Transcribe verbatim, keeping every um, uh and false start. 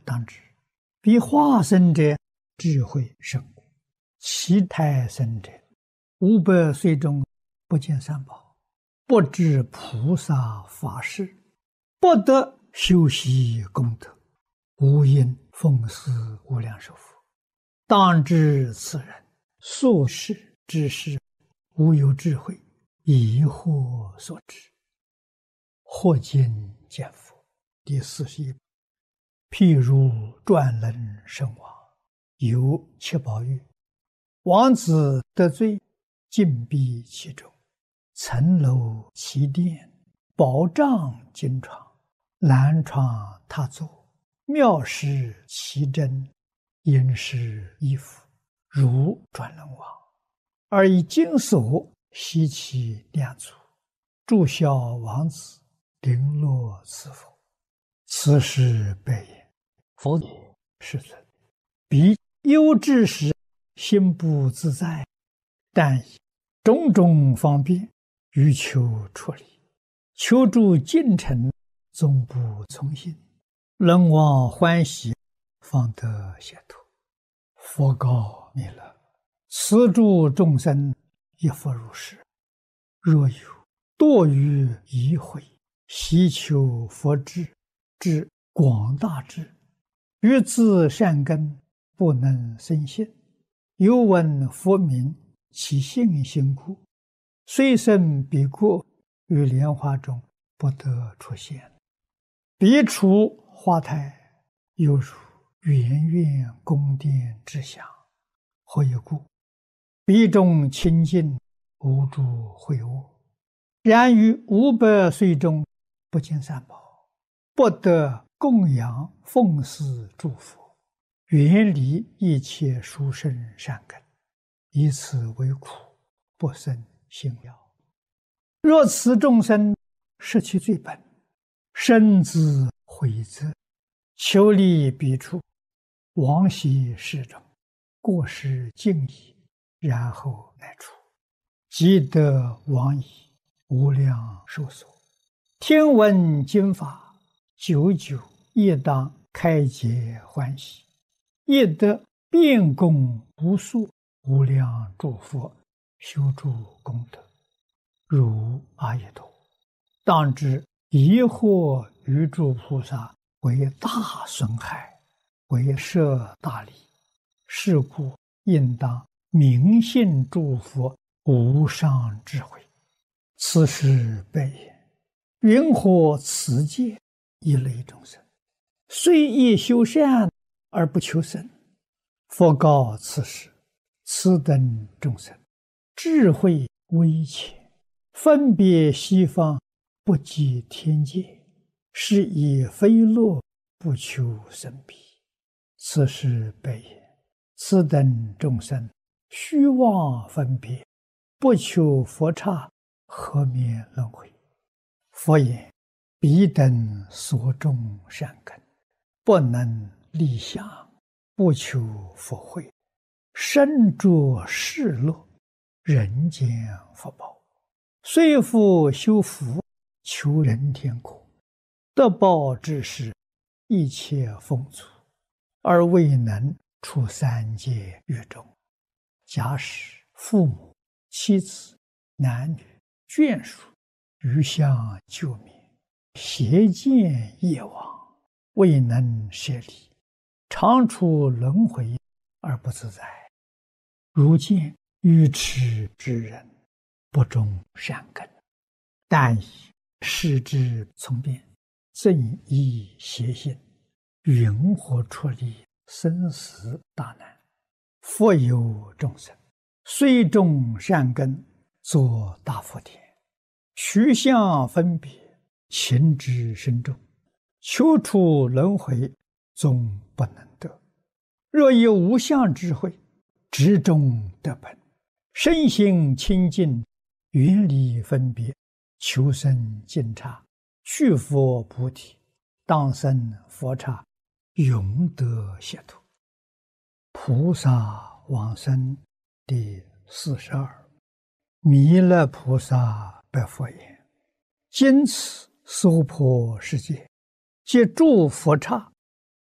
当知，彼化身者智慧甚古，其胎生者五百岁中不见三宝，不知菩萨法事，不得修习功德，无因奉祀无量寿佛。当知此人所事之事，无有智慧，疑惑所致。或今见佛第四十一。譬如转轮圣王，有七宝玉，王子得罪，禁闭其中，层楼其殿，宝帐金床，蓝床榻座，妙饰其珍，殷实衣服，如转轮王，而以金锁悉其两足，祝孝王子，绫罗赐福。此时悲言：佛也，世尊，彼忧之时，心不自在，但以种种方便，欲求出离，求助近臣，总不从心，人望欢喜，方得解脱。佛告弥勒：此诸众生亦复如是。若有堕于疑慧，希求佛智之广大智，欲自善根，不能生信，又闻佛名，其信心故，虽生彼国，于莲花中不得出现。彼处花台，犹如圆圆宫殿之祥。何以故？彼中清净，无诸秽恶。然于五百岁中，不见三宝，不得供养奉祀诸佛，远离一切殊胜善根，以此为苦，不生信要。若此众生失其最本，深自悔责，求离彼处，往昔世中，过失尽已，然后乃出，即得往矣，无量寿所。听闻经法，久久亦当开解欢喜，亦得遍供无数无量诸佛，修诸功德，如阿逸多。当知疑惑于诸菩萨，为大损害，为摄大利。是故应当明信诸佛无上智慧。此时悲言：云何此界一类众生，虽亦修善而不求生？佛告此时：此等众生智慧微浅，分别西方，不及天界，是以非乐，不求生彼。此时悲言：此等众生虚妄分别，不求佛刹，何免轮回？佛言：彼等所种善根，不能立想，不求佛慧，身着世乐，人间福报，虽复修福，求人天国，得报之时，一切丰足，而未能出三界狱中。假使父母、妻子、男女、眷属余相救灭，邪见业往，未能舍离，常处轮回而不自在。如见愚痴之人，不种善根，但以视之从变，正依邪心，云何出离生死大难？复有众生，虽种善根，作大福田，取相分别，情之深重，求出轮回，终不能得。若有无相智慧，执中得本，身心清净，远离分别，求生净刹，去佛菩提，当生佛刹，永得解脱。菩萨往生第四十二。弥勒菩萨白佛言：今此娑婆世界，皆诸佛刹，